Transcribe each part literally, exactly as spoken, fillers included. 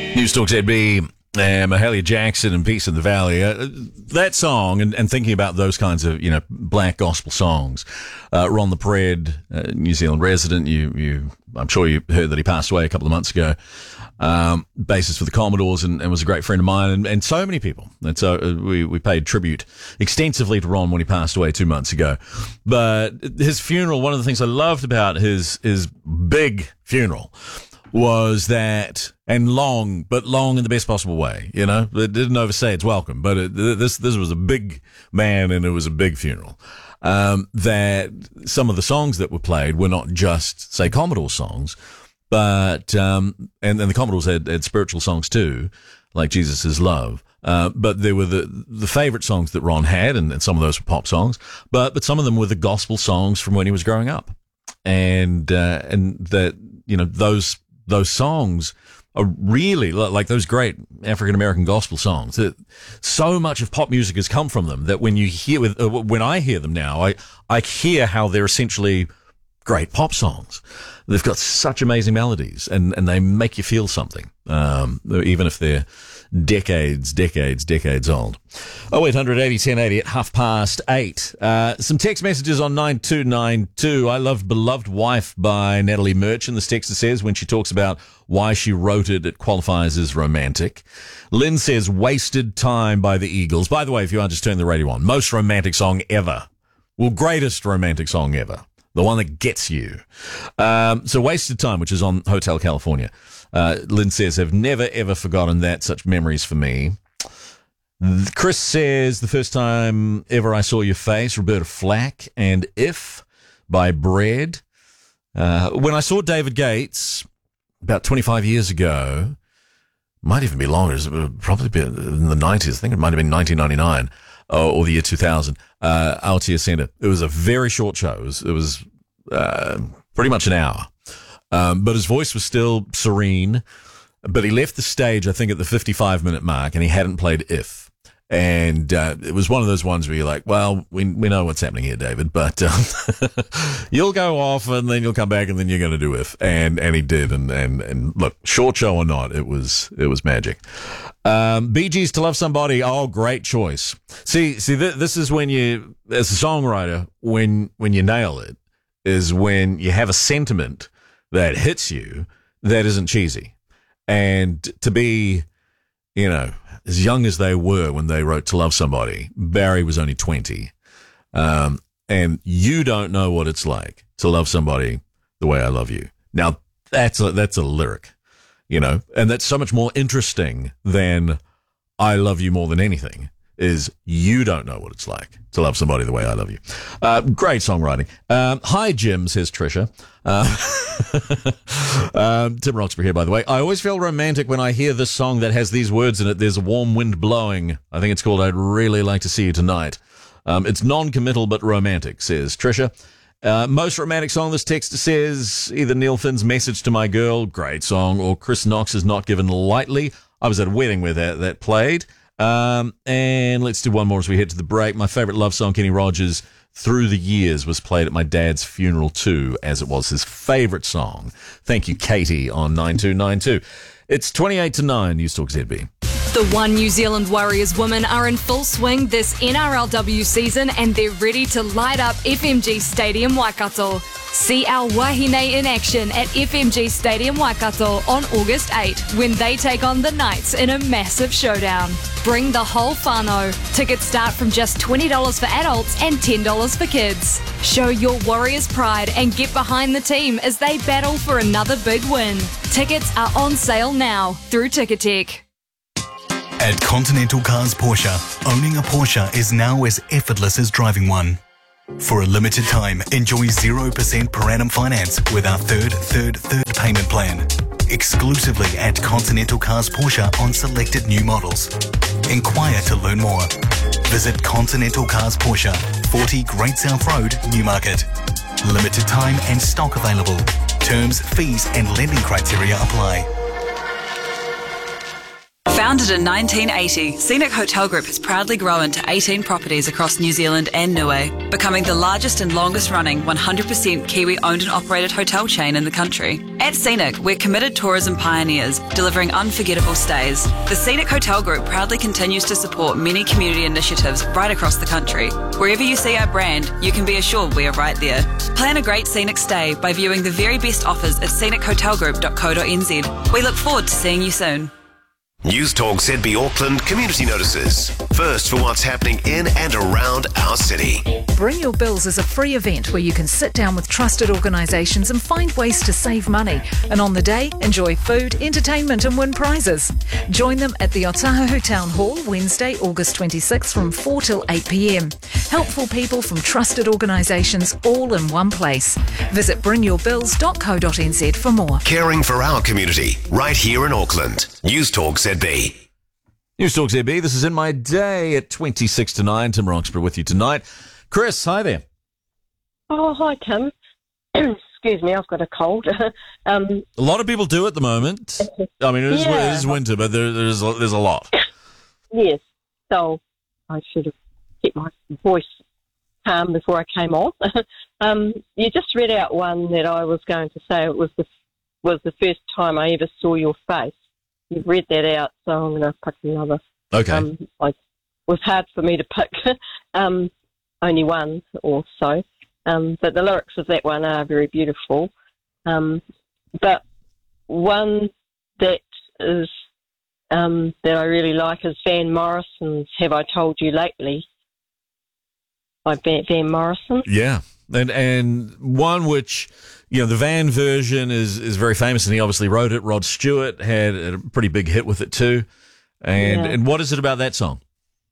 News Talk Z B, uh, Mahalia Jackson and Peace in the Valley. Uh, that song, and, and thinking about those kinds of, you know, black gospel songs. Uh, Ron the Pred, uh, New Zealand resident, you, you, I'm sure you heard that he passed away a couple of months ago. Um, bassist for the Commodores and, and was a great friend of mine, and, and so many people. And so uh, we, we paid tribute extensively to Ron when he passed away two months ago. But his funeral, one of the things I loved about his, his big funeral was that, and long, but long in the best possible way, you know, it didn't overstay its welcome, but it, this, this was a big man and it was a big funeral. Um, that some of the songs that were played were not just, say, Commodore songs, but, um, and, and the Commodores had, had spiritual songs too, like Jesus is Love. Uh, but there were the, the favorite songs that Ron had, and, and some of those were pop songs, but, but some of them were the gospel songs from when he was growing up. And, uh, and that, you know, those, those songs are really like those great African-American gospel songs. That so much of pop music has come from them that when you hear, with, uh, when I hear them now, I, I hear how they're essentially great pop songs. They've got such amazing melodies and, and they make you feel something. Um, even if they're decades, decades, decades old. Oh, eight hundred eighty ten eighty at half past eight. Uh, some text messages on nine two nine two. I love Beloved Wife by Natalie Merchant. This texter says when she talks about why she wrote it, it qualifies as romantic. Lynn says Wasted Time by the Eagles. By the way, if you are just turning the radio on, most romantic song ever. Well, greatest romantic song ever. The one that gets you. Um, so Wasted Time, which is on Hotel California. Uh, Lynn says, have never, ever forgotten that. Such memories for me. Chris says, the first time ever I saw your face, Roberta Flack, and If by Bread. Uh, when I saw David Gates about twenty-five years ago, might even be longer, it would probably be in the nineties. I think it might have been nineteen ninety-nine or, or the year two thousand, uh, Altia Center. It was a very short show. It was, it was uh, pretty much an hour. Um, but his voice was still serene. But he left the stage, I think, at the fifty-five minute mark, and he hadn't played If. And uh, it was one of those ones where you're like, well, we we know what's happening here, David, but um, you'll go off and then you'll come back and then you're going to do If. And and he did. And, and, and look, short show or not, it was it was magic. Um, Bee Gees To Love Somebody, oh, great choice. See, see, th- this is when you, as a songwriter, when when you nail it, is when you have a sentiment that hits you that isn't cheesy. And to be, you know, as young as they were when they wrote To Love Somebody, Barry was only twenty. Um, and you don't know what it's like to love somebody the way I love you. Now, that's a, that's a lyric, you know, and that's so much more interesting than I love you more than anything. Is you don't know what it's like to love somebody the way I love you. Uh, great songwriting. Um, hi, Jim, says Trisha. Uh, um, Tim Roxburgh here, by the way. I always feel romantic when I hear this song that has these words in it. There's a warm wind blowing. I think it's called I'd Really Like to See You Tonight. Um, it's non-committal but romantic, says Trisha. Uh, most romantic song, this texter says either Neil Finn's Message to My Girl, great song, or Chris Knox's Not Given Lightly. I was at a wedding where that, that played. Um, and let's do one more as we head to the break. My favorite love song, Kenny Rogers, Through the Years, was played at my dad's funeral too, as it was his favorite song. Thank you, Katie, on nine two nine two. It's twenty-eight to nine, News Talk Z B. The One New Zealand Warriors women are in full swing this N R L W season and they're ready to light up F M G Stadium Waikato. See our Wahine in action at F M G Stadium Waikato on August eighth when they take on the Knights in a massive showdown. Bring the whole whānau. Tickets start from just twenty dollars for adults and ten dollars for kids. Show your Warriors pride and get behind the team as they battle for another big win. Tickets are on sale now through Ticketek. At Continental Cars Porsche, owning a Porsche is now as effortless as driving one. For a limited time, enjoy zero percent per annum finance with our third, third, third payment plan. Exclusively at Continental Cars Porsche on selected new models. Inquire to learn more. Visit Continental Cars Porsche, forty Great South Road, Newmarket. Limited time and stock available. Terms, fees and lending criteria apply. Founded in nineteen eighty, Scenic Hotel Group has proudly grown to eighteen properties across New Zealand and Niue, becoming the largest and longest running one hundred percent Kiwi owned and operated hotel chain in the country. At Scenic, we're committed tourism pioneers, delivering unforgettable stays. The Scenic Hotel Group proudly continues to support many community initiatives right across the country. Wherever you see our brand, you can be assured we are right there. Plan a great scenic stay by viewing the very best offers at scenic hotel group dot co dot n z. We look forward to seeing you soon. News Talk Z B Auckland community notices. First for what's happening in and around our city. Bring Your Bills is a free event where you can sit down with trusted organisations and find ways to save money. And on the day, enjoy food, entertainment and win prizes. Join them at the Otahuhu Town Hall Wednesday, August twenty-sixth from four till eight p m. Helpful people from trusted organisations all in one place. Visit bring your bills dot co dot n z for more. Caring for our community right here in Auckland. News Talk Z B. News Talk Z B, this is In My Day at twenty-six to nine. Tim Roxburgh with you tonight. Chris, hi there. Oh, hi, Tim. Excuse me, I've got a cold. um, a lot of people do at the moment. I mean, it is, yeah. it is winter, but there, there's, a, there's a lot. Yes, so I should have kept my voice calm before I came on. um, you just read out one that I was going to say. It was the, was the first time I ever saw your face. You've read that out, so I'm going to pick another. Okay. Um, I, it was hard for me to pick um, only one or so, um, but the lyrics of that one are very beautiful. Um, but one that is um, that I really like is Van Morrison's "Have I Told You Lately" by Van, Van Morrison. Yeah, and and one which, you know, the Van version is, is very famous, and he obviously wrote it. Rod Stewart had a pretty big hit with it too. And Yeah. and what is it about that song?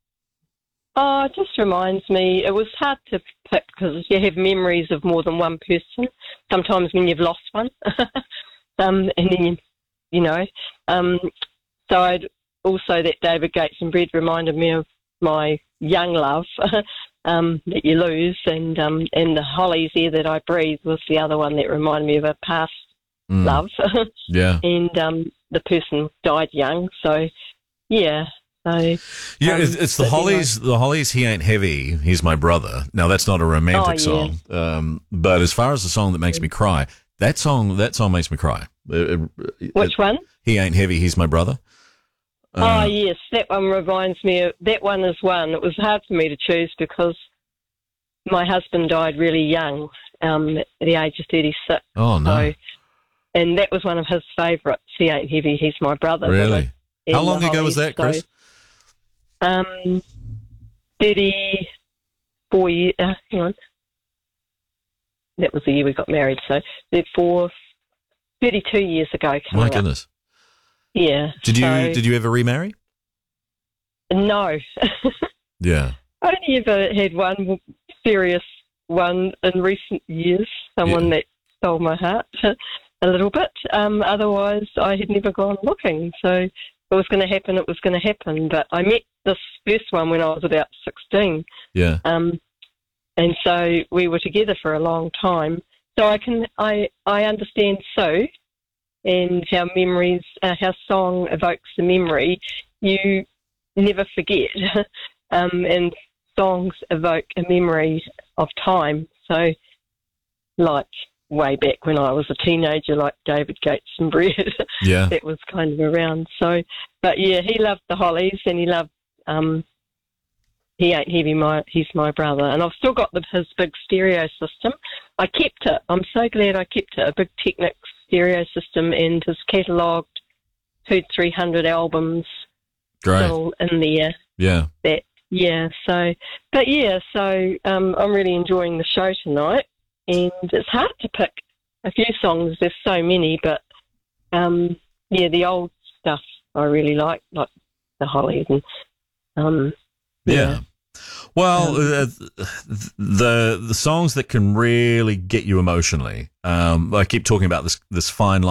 Oh, it just reminds me, it was hard to pick because you have memories of more than one person, sometimes when you've lost one. um, and then, you, you know, um, so I'd also that David Gates and Bread reminded me of my young love um, that you lose, and um, and the Hollies Air That I Breathe was the other one that reminded me of a past Mm. love. Yeah. And um, the person died young, so yeah. So, Yeah, um, it's, it's the but, you know- Hollies. The Hollies. He Ain't Heavy. He's my brother. Now that's not a romantic Oh, yeah. song, um, but as far as the song that makes me cry, that song that song makes me cry. It- it- Which it- one? He Ain't Heavy. He's my brother. Oh, Uh, yes, that one reminds me of, that one is one. It was hard for me to choose because my husband died really young, um, at the age of thirty-six. Oh no! So, and that was one of his favourites. He Ain't Heavy, He's My Brother. Really? In How long the ago was Hollies, that, Chris? So, um, thirty-four years, uh, hang on. That was the year we got married, so therefore thirty-two years ago coming My up. goodness. Yeah. Did you so- did you ever remarry? No. Yeah. I only ever had one serious one in recent years, someone Yeah. that stole my heart a little bit. Um, otherwise, I had never gone looking. So if it was going to happen, it was going to happen. But I met this first one when I was about sixteen. Yeah. Um, and so we were together for a long time. So I can, I, I understand so, and how memories, uh, how song evokes the memory. You never forget. um, and songs evoke a memory of time. So, like way back when I was a teenager, like David Gates and Bread, Yeah. that was kind of around. So, but yeah, he loved the Hollies, and he loved. Um, he ain't heavy. My he's my brother, and I've still got the, his big stereo system. I kept it. I'm so glad I kept it. A big Technics stereo system, and his catalogued two three hundred albums Great. still in there. Yeah. That yeah. So, but yeah. So um, I'm really enjoying the show tonight, and it's hard to pick a few songs. There's so many, but um, yeah, the old stuff I really like, like the Hollies and um, Yeah. yeah. Well, uh, the the songs that can really get you emotionally. Um, I keep talking about this this fine line